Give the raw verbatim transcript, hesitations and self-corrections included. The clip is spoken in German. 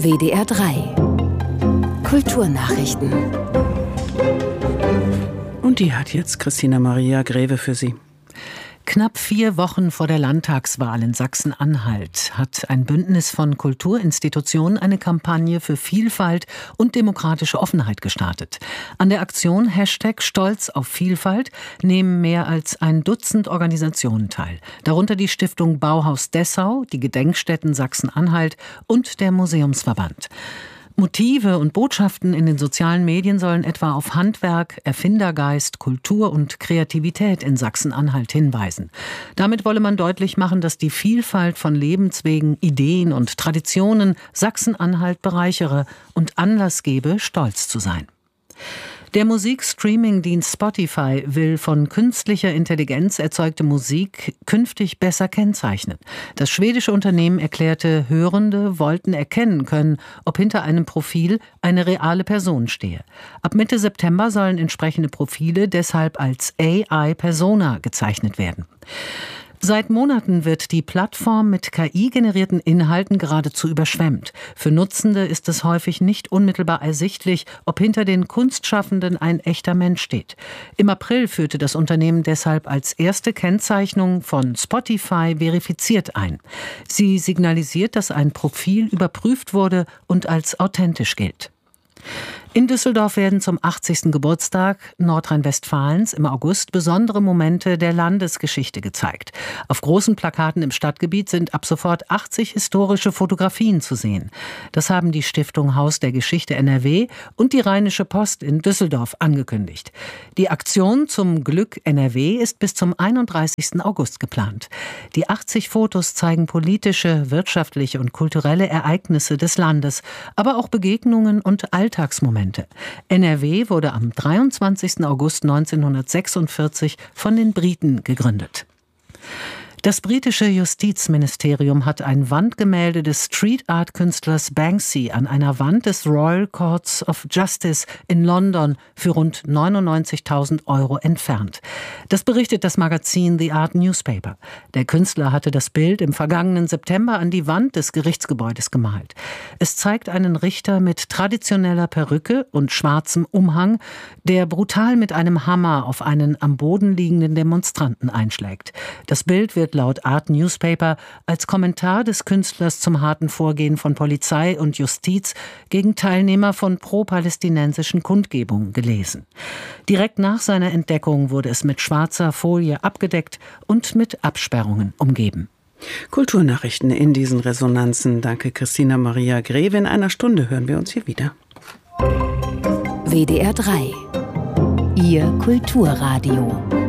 W D R drei Kulturnachrichten. Und die hat jetzt Christina Maria Greve für Sie. Knapp vier Wochen vor der Landtagswahl in Sachsen-Anhalt hat ein Bündnis von Kulturinstitutionen eine Kampagne für Vielfalt und demokratische Offenheit gestartet. An der Aktion Hashtag Stolz auf Vielfalt nehmen mehr als ein Dutzend Organisationen teil. Darunter die Stiftung Bauhaus Dessau, die Gedenkstätten Sachsen-Anhalt und der Museumsverband. Motive und Botschaften in den sozialen Medien sollen etwa auf Handwerk, Erfindergeist, Kultur und Kreativität in Sachsen-Anhalt hinweisen. Damit wolle man deutlich machen, dass die Vielfalt von Lebenswegen, Ideen und Traditionen Sachsen-Anhalt bereichere und Anlass gebe, stolz zu sein. Der Musikstreaming-Dienst Spotify will von künstlicher Intelligenz erzeugte Musik künftig besser kennzeichnen. Das schwedische Unternehmen erklärte, Hörende wollten erkennen können, ob hinter einem Profil eine reale Person stehe. Ab Mitte September sollen entsprechende Profile deshalb als A I-Persona gezeichnet werden. Seit Monaten wird die Plattform mit K I-generierten Inhalten geradezu überschwemmt. Für Nutzende ist es häufig nicht unmittelbar ersichtlich, ob hinter den Kunstschaffenden ein echter Mensch steht. Im April führte das Unternehmen deshalb als erste Kennzeichnung von Spotify verifiziert ein. Sie signalisiert, dass ein Profil überprüft wurde und als authentisch gilt. In Düsseldorf werden zum achtzigsten Geburtstag Nordrhein-Westfalens im August besondere Momente der Landesgeschichte gezeigt. Auf großen Plakaten im Stadtgebiet sind ab sofort achtzig historische Fotografien zu sehen. Das haben die Stiftung Haus der Geschichte N R W und die Rheinische Post in Düsseldorf angekündigt. Die Aktion zum Glück N R W ist bis zum einunddreißigsten August geplant. Die achtzig Fotos zeigen politische, wirtschaftliche und kulturelle Ereignisse des Landes, aber auch Begegnungen und Alltagsmomente. N R W wurde am dreiundzwanzigsten August neunzehnhundertsechsundvierzig von den Briten gegründet. Das britische Justizministerium hat ein Wandgemälde des Street-Art-Künstlers Banksy an einer Wand des Royal Courts of Justice in London für rund neunundneunzigtausend Euro entfernt. Das berichtet das Magazin The Art Newspaper. Der Künstler hatte das Bild im vergangenen September an die Wand des Gerichtsgebäudes gemalt. Es zeigt einen Richter mit traditioneller Perücke und schwarzem Umhang, der brutal mit einem Hammer auf einen am Boden liegenden Demonstranten einschlägt. Das Bild wird laut Art Newspaper als Kommentar des Künstlers zum harten Vorgehen von Polizei und Justiz gegen Teilnehmer von pro-palästinensischen Kundgebungen gelesen. Direkt nach seiner Entdeckung wurde es mit schwarzer Folie abgedeckt und mit Absperrungen umgeben. Kulturnachrichten in diesen Resonanzen. Danke, Christina Maria Greve. In einer Stunde hören wir uns hier wieder. W D R drei Ihr Kulturradio.